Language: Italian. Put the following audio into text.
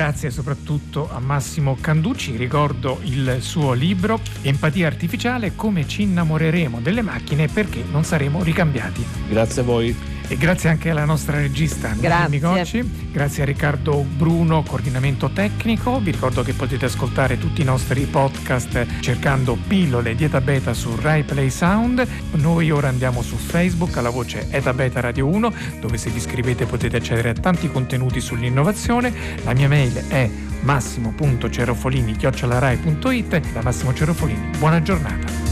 grazie soprattutto a Massimo Canducci. Ricordo il suo libro Empatia artificiale, come ci innamoreremo delle macchine perché non saremo ricambiati. Grazie a voi. E grazie anche alla nostra regista Noemi Micocci, grazie a Riccardo Bruno, coordinamento tecnico. Vi ricordo che potete ascoltare tutti i nostri podcast cercando Pillole di Eta Beta su Rai Play Sound. Noi ora andiamo su Facebook alla voce Eta Beta Radio 1, dove se vi iscrivete potete accedere a tanti contenuti sull'innovazione. La mia mail è massimo.cerofolini@rai.it. Da Massimo Cerofolini, buona giornata.